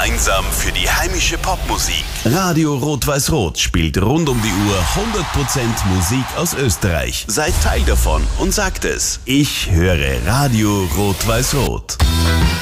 gemeinsam für die heimische Popmusik. Radio Rot-Weiß-Rot spielt rund um die Uhr 100% Musik aus Österreich. Seid Teil davon und sagt es. Ich höre Radio Rot-Weiß-Rot.